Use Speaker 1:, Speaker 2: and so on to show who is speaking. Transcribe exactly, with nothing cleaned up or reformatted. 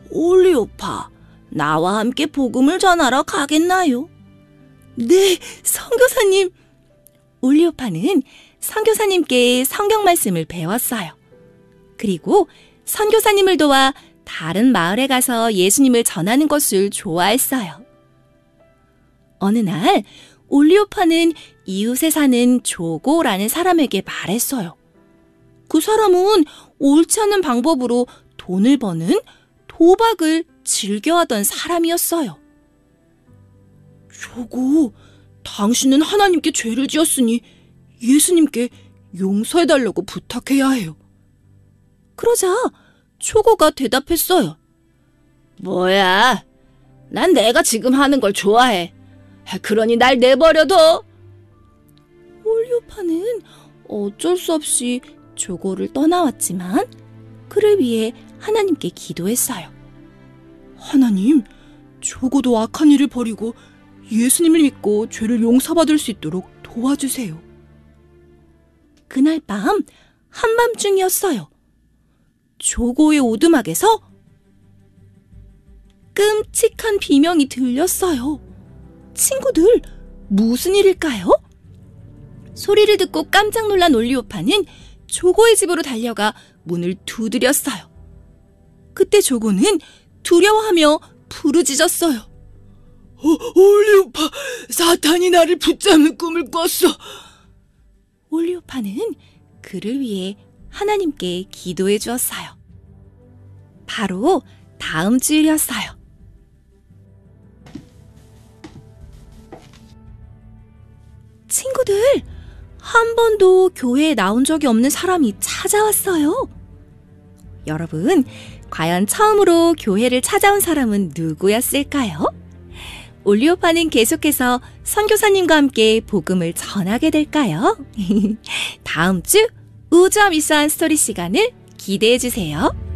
Speaker 1: 올리오파, 나와 함께 복음을 전하러 가겠나요? 네, 선교사님. 올리오파는 선교사님께 성경 말씀을 배웠어요. 그리고 선교사님을 도와 다른 마을에 가서 예수님을 전하는 것을 좋아했어요. 어느 날 올리오파는 이웃에 사는 조고라는 사람에게 말했어요. 그 사람은 옳지 않은 방법으로 돈을 버는 도박을 즐겨하던 사람이었어요. 조고, 당신은 하나님께 죄를 지었으니 예수님께 용서해달라고 부탁해야 해요. 그러자 조고가 대답했어요. 뭐야, 난 내가 지금 하는 걸 좋아해. 그러니 날 내버려둬. 올리오파는 어쩔 수 없이 조고를 떠나왔지만 그를 위해 하나님께 기도했어요. 하나님, 조고도 악한 일을 버리고 예수님을 믿고 죄를 용서받을 수 있도록 도와주세요. 그날 밤 한밤중이었어요. 조고의 오두막에서 끔찍한 비명이 들렸어요. 친구들, 무슨 일일까요? 소리를 듣고 깜짝 놀란 올리오파는 조고의 집으로 달려가 문을 두드렸어요. 그때 조고는 두려워하며 부르짖었어요. 어, 올리오파, 사탄이 나를 붙잡는 꿈을 꿨어. 올리오파는 그를 위해 하나님께 기도해 주었어요. 바로 다음 주일이었어요. 친구들, 한 번도 교회에 나온 적이 없는 사람이 찾아왔어요. 여러분, 과연 처음으로 교회를 찾아온 사람은 누구였을까요? 올리오파는 계속해서 선교사님과 함께 복음을 전하게 될까요? 다음 주 우주와 미스한 스토리 시간을 기대해 주세요.